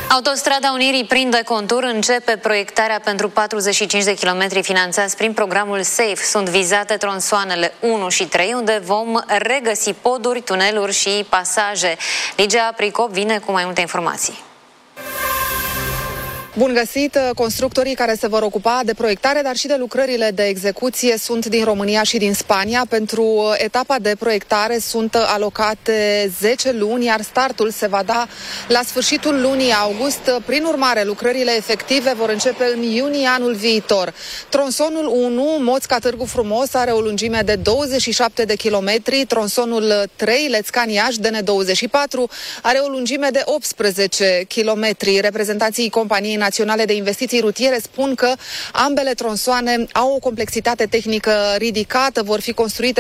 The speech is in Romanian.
Autostrada Unirii prinde contur, începe proiectarea pentru 45 de kilometri finanțați prin programul SAFE. Sunt vizate tronsoanele 1 și 3, unde vom regăsi poduri, tuneluri și pasaje. Ligia Pricop vine cu mai multe informații. Bun găsit! Constructorii care se vor ocupa de proiectare, dar și de lucrările de execuție sunt din România și din Spania. Pentru etapa de proiectare sunt alocate 10 luni, iar startul se va da la sfârșitul lunii august. Prin urmare, lucrările efective vor începe în iunie anul viitor. Tronsonul 1, Moțca-Târgu Frumos, are o lungime de 27 de kilometri. Tronsonul 3, Lețcani-Iași, DN24, are o lungime de 18 kilometri. Reprezentanții companiei Naționale de Investiții Rutiere spun că ambele tronsoane au o complexitate tehnică ridicată, vor fi construite